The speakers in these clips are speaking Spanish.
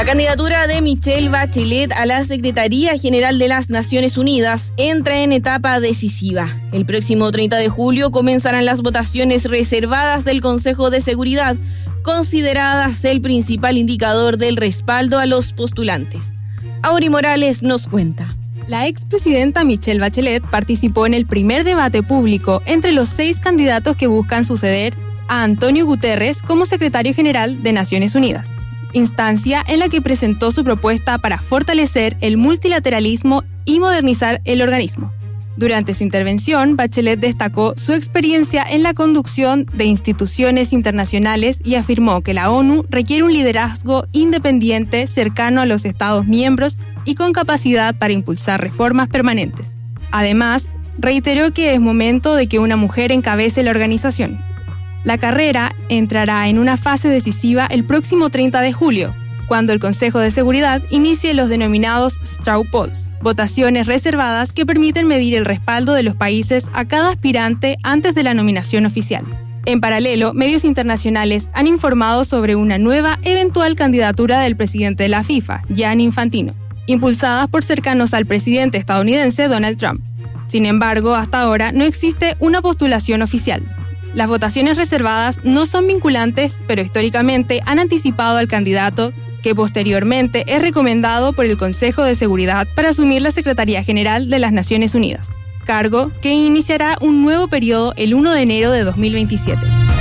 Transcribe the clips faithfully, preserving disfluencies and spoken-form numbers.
La candidatura de Michelle Bachelet a la Secretaría General de las Naciones Unidas entra en etapa decisiva. El próximo treinta de julio comenzarán las votaciones reservadas del Consejo de Seguridad, consideradas el principal indicador del respaldo a los postulantes. Auri Morales nos cuenta. La expresidenta Michelle Bachelet participó en el primer debate público entre los seis candidatos que buscan suceder a Antonio Guterres como secretario general de Naciones Unidas, instancia en la que presentó su propuesta para fortalecer el multilateralismo y modernizar el organismo. Durante su intervención, Bachelet destacó su experiencia en la conducción de instituciones internacionales y afirmó que la ONU requiere un liderazgo independiente, cercano a los Estados miembros y con capacidad para impulsar reformas permanentes. Además, reiteró que es momento de que una mujer encabece la organización. La carrera entrará en una fase decisiva el próximo treinta de julio, cuando el Consejo de Seguridad inicie los denominados straw polls, votaciones reservadas que permiten medir el respaldo de los países a cada aspirante antes de la nominación oficial. En paralelo, medios internacionales han informado sobre una nueva eventual candidatura del presidente de la FIFA, Gianni Infantino, impulsadas por cercanos al presidente estadounidense Donald Trump. Sin embargo, hasta ahora no existe una postulación oficial. Las votaciones reservadas no son vinculantes, pero históricamente han anticipado al candidato que posteriormente es recomendado por el Consejo de Seguridad para asumir la Secretaría General de las Naciones Unidas, cargo que iniciará un nuevo periodo el primero de enero de dos mil veintisiete.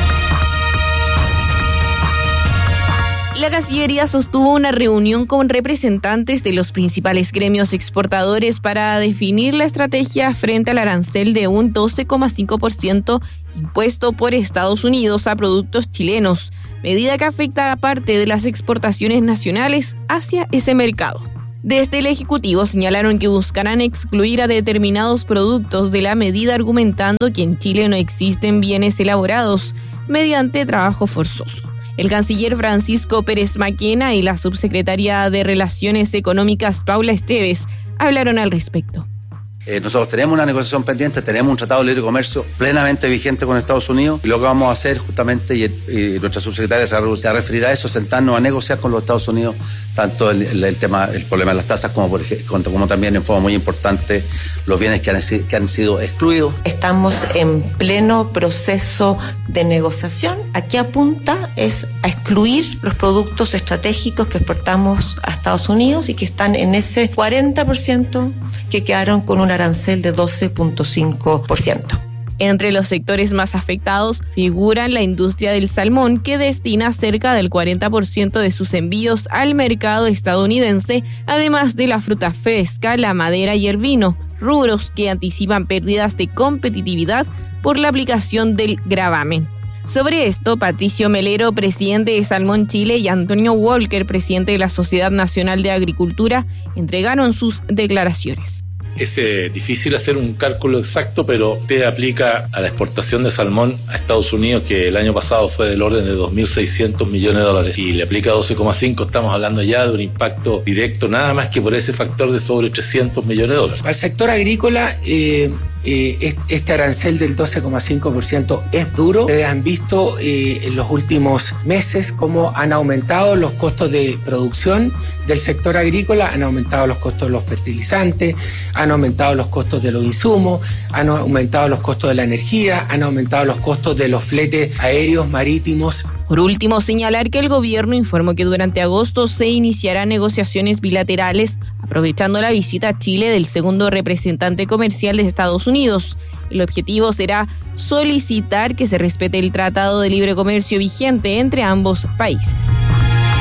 La Cancillería sostuvo una reunión con representantes de los principales gremios exportadores para definir la estrategia frente al arancel de un doce coma cinco por ciento impuesto por Estados Unidos a productos chilenos, medida que afecta a parte de las exportaciones nacionales hacia ese mercado. Desde el Ejecutivo señalaron que buscarán excluir a determinados productos de la medida, argumentando que en Chile no existen bienes elaborados mediante trabajo forzoso. El canciller Francisco Pérez Maquena y la subsecretaria de Relaciones Económicas Paula Esteves hablaron al respecto. Eh, nosotros tenemos una negociación pendiente, tenemos un tratado de libre comercio plenamente vigente con Estados Unidos y lo que vamos a hacer justamente, y, y nuestra subsecretaria se va a referir a eso, sentarnos a negociar con los Estados Unidos tanto el, el, el tema, el problema de las tasas como, por ejemplo, como también en forma muy importante los bienes que han, que han sido excluidos. Estamos en pleno proceso de negociación. Aquí apunta es a excluir los productos estratégicos que exportamos a Estados Unidos y que están en ese cuarenta por ciento que quedaron con un arancel de doce punto cinco por ciento. Entre los sectores más afectados figuran la industria del salmón, que destina cerca del cuarenta por ciento de sus envíos al mercado estadounidense, además de la fruta fresca, la madera y el vino, rubros que anticipan pérdidas de competitividad por la aplicación del gravamen. Sobre esto, Patricio Melero, presidente de Salmón Chile, y Antonio Walker, presidente de la Sociedad Nacional de Agricultura, entregaron sus declaraciones. Es eh, difícil hacer un cálculo exacto, pero te aplica a la exportación de salmón a Estados Unidos, que el año pasado fue del orden de dos mil seiscientos millones de dólares, y le aplica doce coma cinco, estamos hablando ya de un impacto directo nada más que por ese factor de sobre trescientos millones de dólares. Al sector agrícola, eh, eh, este arancel del doce coma cinco por ciento es duro. Ustedes han visto eh, en los últimos meses cómo han aumentado los costos de producción del sector agrícola, han aumentado los costos de los fertilizantes, han aumentado los costos de los insumos, han aumentado los costos de la energía, han aumentado los costos de los fletes aéreos, marítimos. Por último, señalar que el gobierno informó que durante agosto se iniciarán negociaciones bilaterales, aprovechando la visita a Chile del segundo representante comercial de Estados Unidos. El objetivo será solicitar que se respete el Tratado de Libre Comercio vigente entre ambos países.